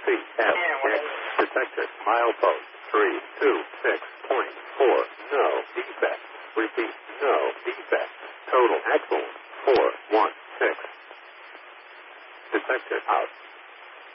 CF. Detected. Milepost 326.4. No defect. Repeat. No defect. Total axle 416. Detected. Out.